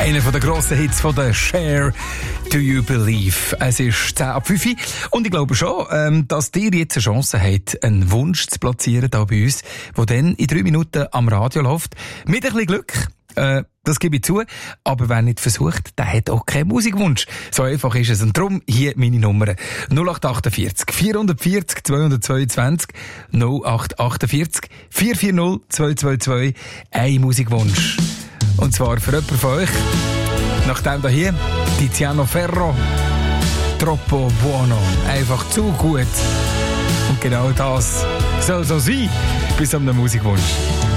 Einer der grossen Hits von der Cher, «Do You Believe?». Es ist 10 ab 5 und ich glaube schon, dass ihr jetzt eine Chance habt, einen Wunsch zu platzieren hier bei uns, der dann in 3 Minuten am Radio läuft. Mit ein bisschen Glück. Das gebe ich zu. Aber wer nicht versucht, der hat auch keinen Musikwunsch. So einfach ist es. Und darum hier meine Nummer. 0848 440 222 0848 440 222. Ein Musikwunsch. Und zwar für jemanden von euch. Nach dem hier, Tiziano Ferro. Troppo buono. Einfach zu gut. Und genau das soll so sein. Bis zum Musikwunsch.